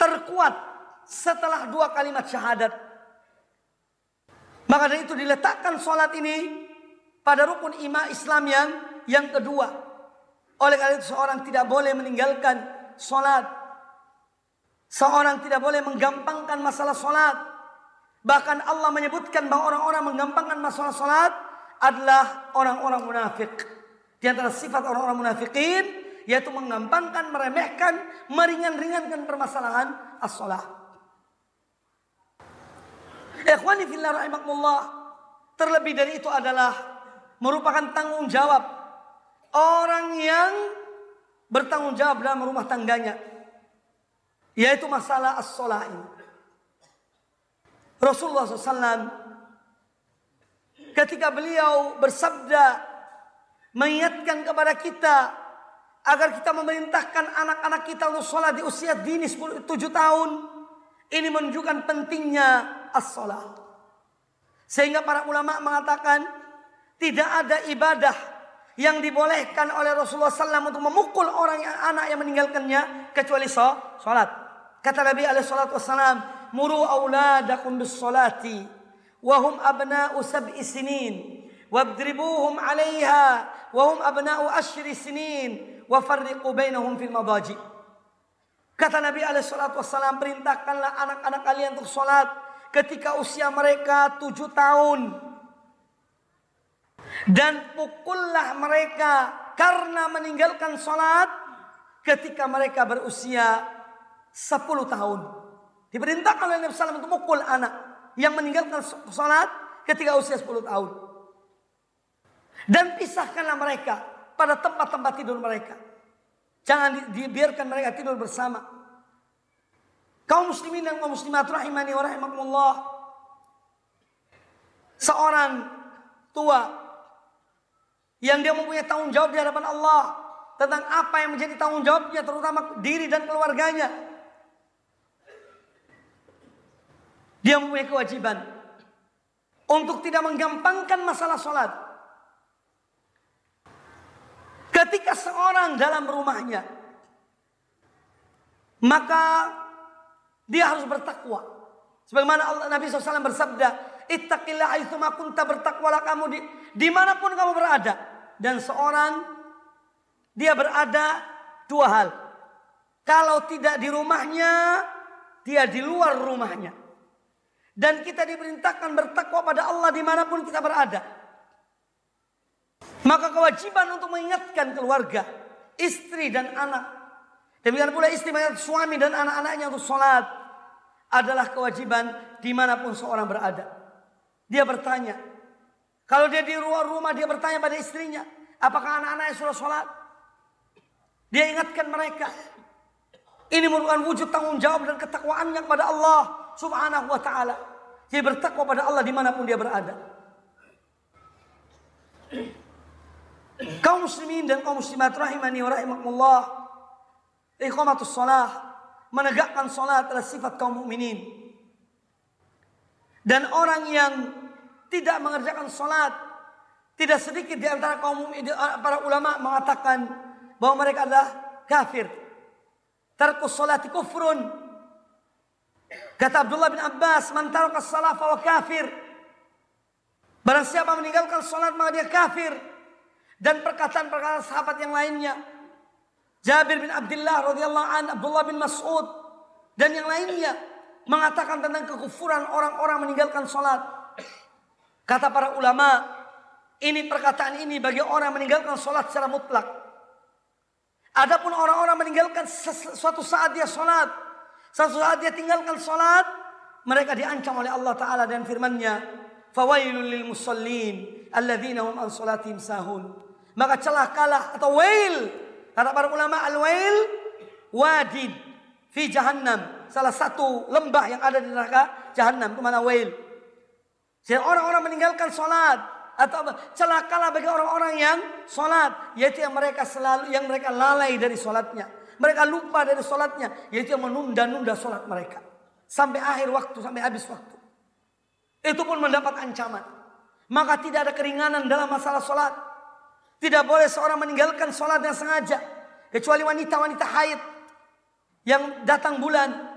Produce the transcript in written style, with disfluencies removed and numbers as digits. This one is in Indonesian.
terkuat setelah 2 kalimat syahadat. Maka dari itu diletakkan sholat ini pada rukun Islam yang kedua. Oleh karena itu seorang tidak boleh meninggalkan sholat. Seorang tidak boleh menggampangkan masalah sholat. Bahkan Allah menyebutkan bahwa orang-orang menggampangkan masalah sholat adalah orang-orang munafik. Di antara sifat orang-orang munafikin yaitu menggampangkan, meremehkan, meringan-ringankan permasalahan as-sholat. Ikhwani fillah rahimakumullah, terlebih dari itu adalah merupakan tanggung jawab orang yang bertanggung jawab dalam rumah tangganya, yaitu masalah as-sholat ini. Rasulullah SAW ketika beliau bersabda mengingatkan kepada kita agar kita memerintahkan anak-anak kita untuk sholat di usia dini 7 tahun, ini menunjukkan pentingnya as-sholat. Sehingga para ulama mengatakan tidak ada ibadah yang dibolehkan oleh Rasulullah SAW untuk memukul anak yang meninggalkannya kecuali sholat. Kata Nabi SAW, muru auladakum bis sholati wahum abna'u 7 sinin wabdribuhum 'alaiha wahum abna'u 10 sinin wa farriqu bainahum fil madaji. Kata Nabi SAW, perintahkanlah anak-anak kalian untuk sholat ketika usia mereka 7 tahun. Dan pukullah mereka karena meninggalkan sholat ketika mereka berusia 10 tahun. Diperintahkan oleh Nabi SAW untuk mukul anak yang meninggalkan sholat ketika usia 10 tahun. Dan pisahkanlah mereka pada tempat-tempat tidur mereka. Jangan dibiarkan mereka tidur bersama. Kaum muslimin dan kaum muslimat rahimani wa rahimakumullah, seorang tua yang dia mempunyai tanggung jawab di hadapan Allah tentang apa yang menjadi tanggung jawabnya, terutama diri dan keluarganya. Dia mempunyai kewajiban untuk tidak menggampangkan masalah sholat. Ketika seorang dalam rumahnya, maka dia harus bertakwa. Sebagaimana Nabi SAW bersabda, ittaqillah haitsuma kunta, bertakwalah kamu dimanapun kamu berada. Dan seorang dia berada 2 hal. Kalau tidak di rumahnya, dia di luar rumahnya. Dan kita diperintahkan bertakwa pada Allah dimanapun kita berada. Maka kewajiban untuk mengingatkan keluarga, istri dan anak, demikian pula istri mengingat suami dan anak-anaknya untuk sholat, adalah kewajiban dimanapun seorang berada. Dia bertanya, kalau dia di luar rumah, dia bertanya pada istrinya, apakah anak-anaknya sudah sholat? Dia ingatkan mereka. Ini merupakan wujud tanggung jawab dan ketakwaannya kepada Allah Subhanahu wa ta'ala. Dia bertakwa pada Allah dimanapun dia berada. Kaum muslimin dan kaum muslimat rahimani wa rahimakumullah, iqamatus shalah, menegakkan salat adalah sifat kaum mukminin. Dan orang yang tidak mengerjakan salat, tidak sedikit di antara kaum mukminin, para ulama mengatakan bahwa mereka adalah kafir. Tarkus salati kufrun. Kata Abdullah bin Abbas, man tarakas salat fa huwa kafir. Barang siapa meninggalkan salat maka dia kafir. Dan perkataan-perkataan sahabat yang lainnya, Jabir bin Abdullah radhiyallahu an, Abdullah bin Mas'ud dan yang lainnya, mengatakan tentang kekufuran orang-orang meninggalkan salat. Kata para ulama, ini perkataan ini bagi orang meninggalkan salat secara mutlak. Adapun orang-orang meninggalkan suatu saat dia salat, suatu saat dia tinggalkan salat, mereka diancam oleh Allah Ta'ala dan firman-Nya, fawailul lil musallin alladzina hum an salatihim sahun. Maka celakalah atau wail, kata para ulama, al-wail wadid fi jahannam, salah satu lembah yang ada di neraka jahannam, itu mana wail. Jadi orang-orang meninggalkan salat, atau celakalah bagi orang-orang yang salat, yaitu yang mereka lalai dari salatnya, mereka lupa dari salatnya, yaitu yang menunda-nunda salat mereka sampai akhir waktu, sampai habis waktu. Itu pun mendapat ancaman. Maka tidak ada keringanan dalam masalah salat. Tidak boleh seorang meninggalkan salat yang sengaja, kecuali wanita-wanita haid yang datang bulan,